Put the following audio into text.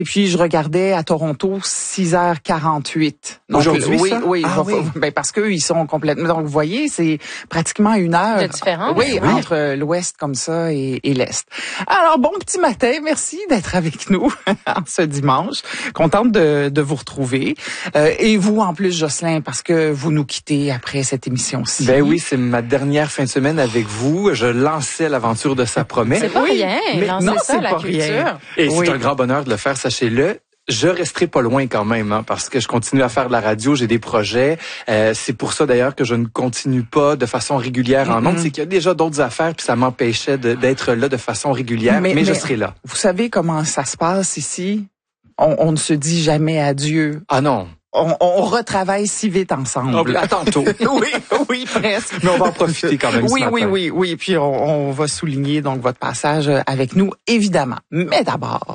Et puis, je regardais à Toronto, 6h48. Donc, aujourd'hui, oui, ça? oui, Ah, oui. Ben, parce qu'eux, ils sont complètement... Donc, vous voyez, c'est pratiquement 1 heure. De différence. Oui, Oui. entre l'Ouest comme ça et l'Est. Alors, bon petit matin. Merci d'être avec nous ce dimanche. Contente de vous retrouver. Et vous, en plus, Jocelyn, parce que vous nous quittez après cette émission-ci. Ben oui, c'est ma dernière fin de semaine avec vous. Je lançais l'aventure de Ça promet. C'est pas rien. Mais lancer non, ça, c'est la pas culture. rien. Et Oui. c'est un grand bonheur de le faire, sachez-le. Je resterai pas loin quand même, hein, parce que je continue à faire de la radio, j'ai des projets. C'est pour ça d'ailleurs que je ne continue pas de façon régulière en ondes. C'est qu'il y a déjà d'autres affaires, puis ça m'empêchait d'être là de façon régulière, mais je serai là. Vous savez comment ça se passe ici? On ne se dit jamais adieu. Ah non. On retravaille si vite ensemble. À tantôt. oui, presque. Mais on va en profiter quand même. Oui. Puis on va souligner donc votre passage avec nous, évidemment. Mais d'abord,